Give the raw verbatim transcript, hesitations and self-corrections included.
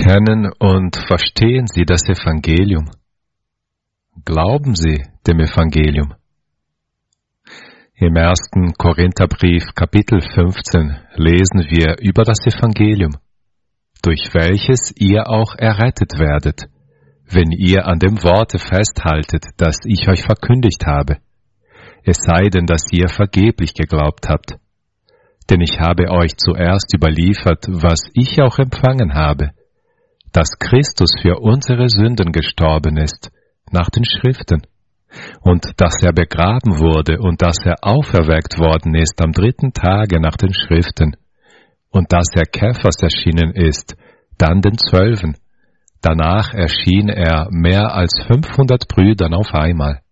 Kennen und verstehen Sie das Evangelium? Glauben Sie dem Evangelium? Im ersten Korintherbrief, Kapitel fünfzehn, lesen wir über das Evangelium, durch welches ihr auch errettet werdet, wenn ihr an dem Worte festhaltet, das ich euch verkündigt habe, es sei denn, dass ihr vergeblich geglaubt habt. Denn ich habe euch zuerst überliefert, was ich auch empfangen habe, dass Christus für unsere Sünden gestorben ist, nach den Schriften, und dass er begraben wurde und dass er auferweckt worden ist am dritten Tage nach den Schriften, und dass er Kephas erschienen ist, dann den Zwölfen. Danach erschien er mehr als fünfhundert Brüdern auf einmal.